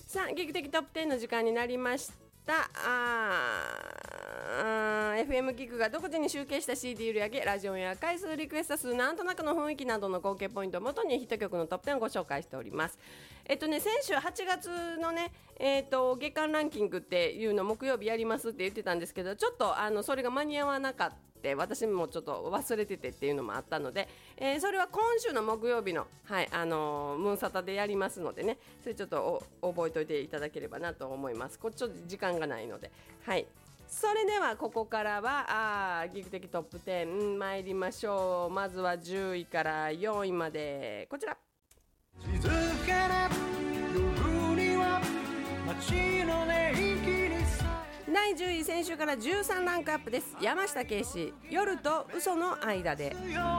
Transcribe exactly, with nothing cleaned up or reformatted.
さあ、劇的トップじゅうの時間になりました。あ エフエム ギグが独自に集計した シーディー 売り上げ、ラジオや回数、リクエスト数、なんとなくの雰囲気などの合計ポイントをもとにヒット曲のトップじゅうをご紹介しております。えっとね、先週はちがつのね、えっと、月間ランキングっていうの木曜日やりますって言ってたんですけど、ちょっとあのそれが間に合わなかった。私もちょっと忘れててっていうのもあったので、えー、それは今週の木曜日の、はいあのー、ムーンサタでやりますのでね、それちょっと覚えておいていただければなと思います。こっちちょっと時間がないので、はい。それではここからはあギグ的トップじゅう参りましょう。まずはじゅういからよんいまでこちら。静かな夜には街の寝息にだいじゅうい、先週からじゅうさんランクアップです。山下敬史、夜と嘘の間で。